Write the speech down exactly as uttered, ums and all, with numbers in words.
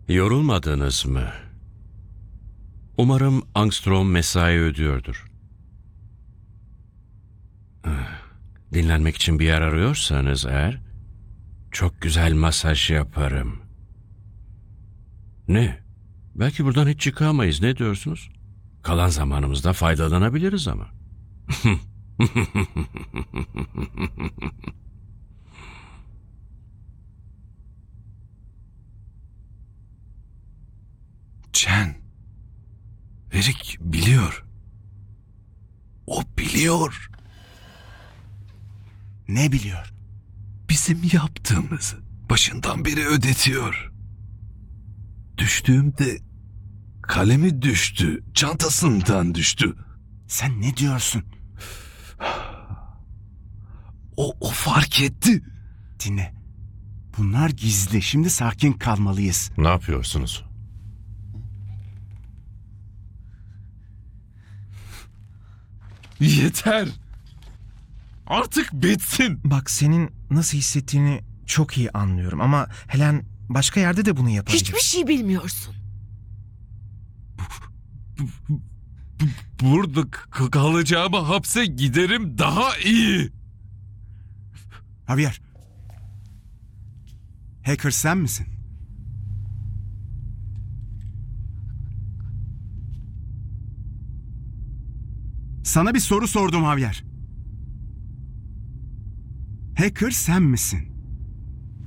Yorulmadınız mı? Umarım Angstrom mesai ödüyordur. Dinlenmek için bir yer arıyorsanız eğer, çok güzel masaj yaparım. Ne? Belki buradan hiç çıkamayız, ne diyorsunuz? Kalan zamanımızda faydalanabiliriz ama. Chen, Erik biliyor. O biliyor. Ne biliyor? Bizim yaptığımızı başından beri ödetiyor. Düştüğümde kalemi düştü, çantasından düştü. Sen ne diyorsun? O, o fark etti. Dinle. Bunlar gizli. Şimdi sakin kalmalıyız. Ne yapıyorsunuz? Yeter. Artık bitsin. Bak, senin nasıl hissettiğini çok iyi anlıyorum ama Helen başka yerde de bunu yapabilir. Hiçbir şey bilmiyorsun. Burada k- kalacağıma hapse giderim daha iyi. Javier. Hacker sen misin? Sana bir soru sordum Javier. Hacker sen misin?